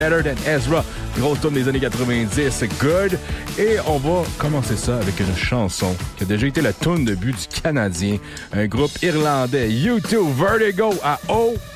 Better Than Ezra, grosse tune des années 90, Good. Et on va commencer ça avec une chanson qui a déjà été la tune de but du Canadien, un groupe irlandais, U2, Vertigo à O.